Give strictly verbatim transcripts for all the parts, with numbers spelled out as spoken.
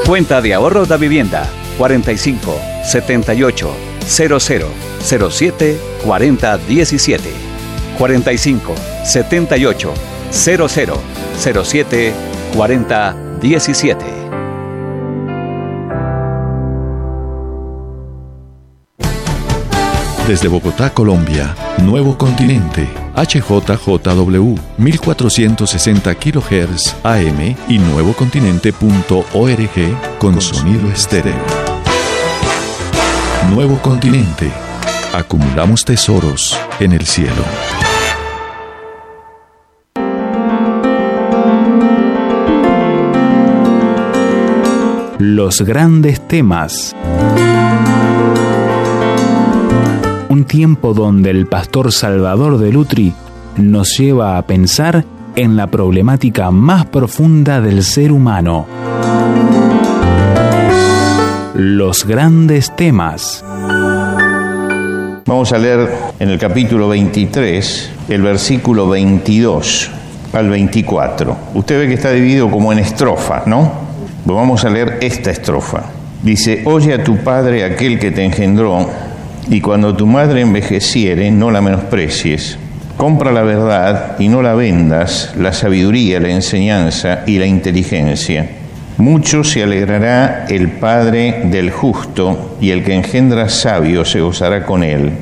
Cuenta de ahorro da vivienda cuarenta y cinco, setenta y ocho, cero cero, cero siete, cuarenta, diecisiete. cuarenta y cinco, setenta y ocho, cero cero, cero siete, cuarenta, diecisiete. Desde Bogotá, Colombia, Nuevo Continente, H J J W, mil cuatrocientos sesenta kilohertz A M y nuevocontinente punto org con, con sonido estéreo. Nuevo Continente. Acumulamos tesoros en el cielo. Los grandes temas. Un tiempo donde el pastor Salvador de Lutri nos lleva a pensar en la problemática más profunda del ser humano. Los grandes temas. Vamos a leer en el capítulo veintitrés, el versículo veintidós al veinticuatro. Usted ve que está dividido como en estrofas, ¿no? Pues vamos a leer esta estrofa. Dice: oye a tu padre, aquel que te engendró, y cuando tu madre envejeciere, no la menosprecies. Compra la verdad y no la vendas, la sabiduría, la enseñanza y la inteligencia. Mucho se alegrará el padre del justo, y el que engendra sabio se gozará con él.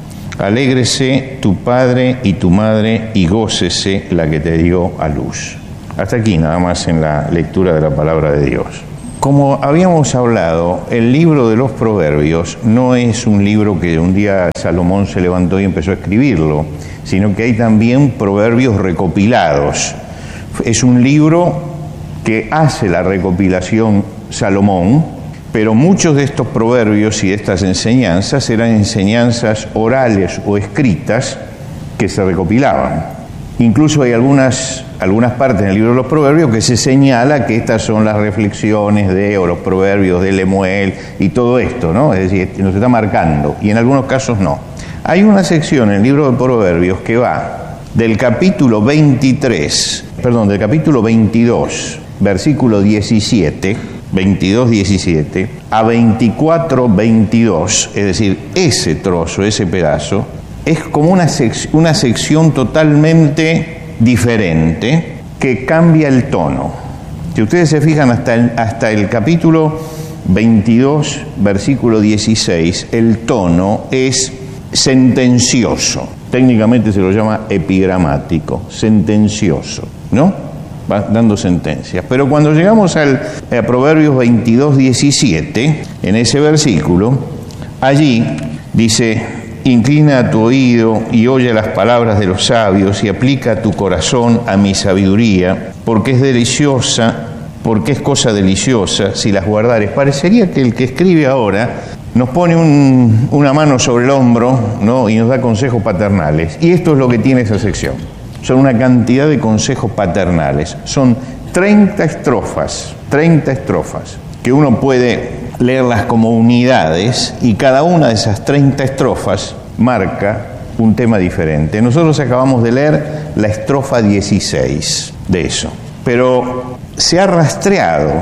Alégrese tu padre y tu madre, y gócese la que te dio a luz. Hasta aquí nada más en la lectura de la palabra de Dios. Como habíamos hablado, el libro de los Proverbios no es un libro que un día Salomón se levantó y empezó a escribirlo, sino que hay también proverbios recopilados. Es un libro que hace la recopilación Salomón, pero muchos de estos proverbios y de estas enseñanzas eran enseñanzas orales o escritas que se recopilaban. Incluso hay algunas, algunas partes en el libro de los Proverbios que se señala que estas son las reflexiones de, o los proverbios de Lemuel y todo esto, ¿no? Es decir, nos está marcando, y en algunos casos no. Hay una sección en el libro de Proverbios que va del capítulo veintitrés, perdón, del capítulo veintidós, versículo diecisiete, veintidós, diecisiete, a veinticuatro, veintidós, es decir, ese trozo, ese pedazo, es como una, sec- una sección totalmente diferente que cambia el tono. Si ustedes se fijan hasta el, hasta el capítulo veintidós, versículo dieciséis, el tono es sentencioso. Técnicamente se lo llama epigramático, sentencioso, ¿no? Va dando sentencias. Pero cuando llegamos al a Proverbios veintidós, diecisiete, en ese versículo, allí dice: inclina tu oído y oye las palabras de los sabios, y aplica tu corazón a mi sabiduría, porque es deliciosa, porque es cosa deliciosa si las guardares. Parecería que el que escribe ahora nos pone un, una mano sobre el hombro, ¿no? Y nos da consejos paternales. Y esto es lo que tiene esa sección. Son una cantidad de consejos paternales. Son treinta estrofas, treinta estrofas, que uno puede leerlas como unidades, y cada una de esas treinta estrofas marca un tema diferente. Nosotros acabamos de leer la estrofa dieciséis de eso, pero se ha rastreado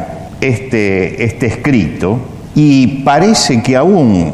este, este escrito, y parece que aún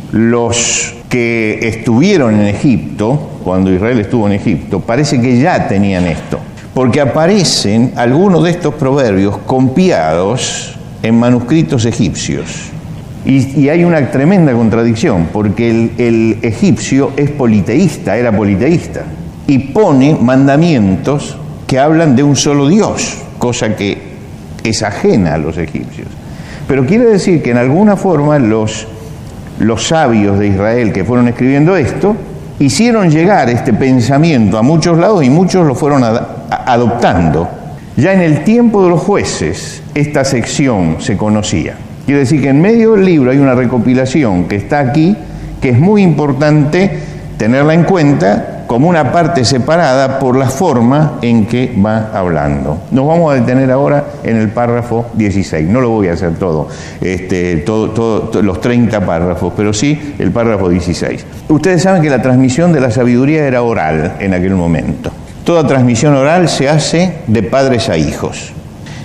los que estuvieron en Egipto, cuando Israel estuvo en Egipto, parece que ya tenían esto, porque aparecen algunos de estos proverbios copiados en manuscritos egipcios. Y, y hay una tremenda contradicción, porque el, el egipcio es politeísta, era politeísta, y pone mandamientos que hablan de un solo Dios, cosa que es ajena a los egipcios. Pero quiere decir que en alguna forma los, los sabios de Israel que fueron escribiendo esto, hicieron llegar este pensamiento a muchos lados, y muchos lo fueron ad, a, adoptando. Ya en el tiempo de los jueces, esta sección se conocía. Quiere decir que en medio del libro hay una recopilación que está aquí, que es muy importante tenerla en cuenta como una parte separada por la forma en que va hablando. Nos vamos a detener ahora en el párrafo dieciséis. No lo voy a hacer todo, este, todo, todo, todo los treinta párrafos, pero sí el párrafo dieciséis. Ustedes saben que la transmisión de la sabiduría era oral en aquel momento. Toda transmisión oral se hace de padres a hijos.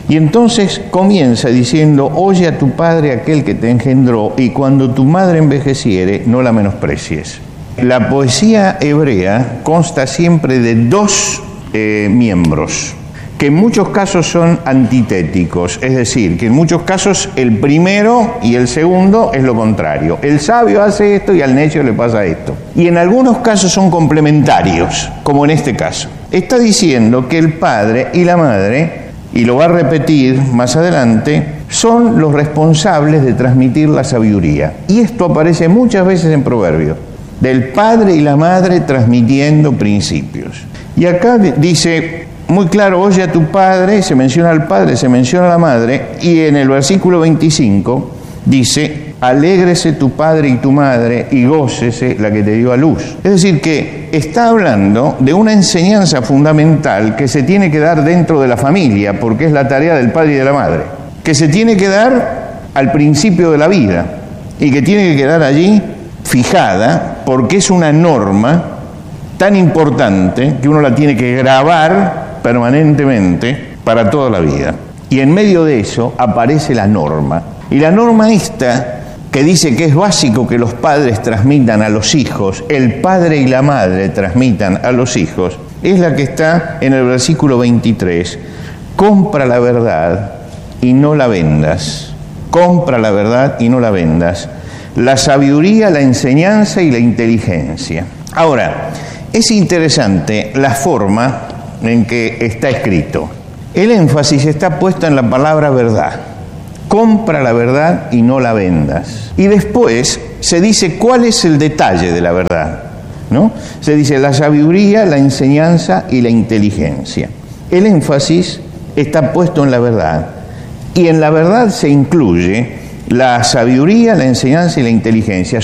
Y entonces comienza diciendo, oye a tu padre aquel que te engendró, y cuando tu madre envejeciere, no la menosprecies. La poesía hebrea consta siempre de dos eh, miembros, que en muchos casos son antitéticos, es decir, que en muchos casos el primero y el segundo es lo contrario. El sabio hace esto y al necio le pasa esto. Y en algunos casos son complementarios, como en este caso. Está diciendo que el padre y la madre, y lo va a repetir más adelante, son los responsables de transmitir la sabiduría. Y esto aparece muchas veces en Proverbios, del padre y la madre transmitiendo principios. Y acá dice muy claro, oye a tu padre, se menciona al padre, se menciona a la madre, y en el versículo veinticinco dice, alégrese tu padre y tu madre y gócese la que te dio a luz. Es decir, que está hablando de una enseñanza fundamental que se tiene que dar dentro de la familia, porque es la tarea del padre y de la madre, que se tiene que dar al principio de la vida y que tiene que quedar allí fijada, porque es una norma tan importante que uno la tiene que grabar permanentemente para toda la vida. Y en medio de eso aparece la norma. Y la norma esta, que dice que es básico que los padres transmitan a los hijos, el padre y la madre transmitan a los hijos, es la que está en el versículo veintitrés. Compra la verdad y no la vendas. Compra la verdad y no la vendas. La sabiduría, la enseñanza y la inteligencia. Ahora, es interesante la forma en que está escrito. El énfasis está puesto en la palabra verdad. Compra la verdad y no la vendas. Y después se dice cuál es el detalle de la verdad, ¿no? Se dice la sabiduría, la enseñanza y la inteligencia. El énfasis está puesto en la verdad. Y en la verdad se incluye la sabiduría, la enseñanza y la inteligencia.